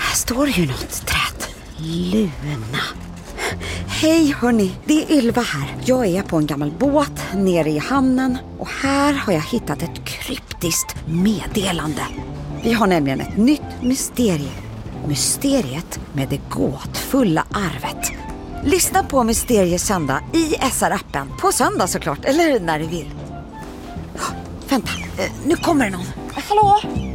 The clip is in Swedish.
Här står ju något träd. Luna. Hej hörni, det är Ylva här. Jag är på en gammal båt nere i hamnen och här har jag hittat ett kryptiskt meddelande. Vi har nämligen ett nytt mysterium. Mysteriet med det gåtfulla arvet. Lyssna på Mysteriesöndag i SR-appen. På söndag såklart, eller när du vill. Vänta, nu kommer det någon. Hallå?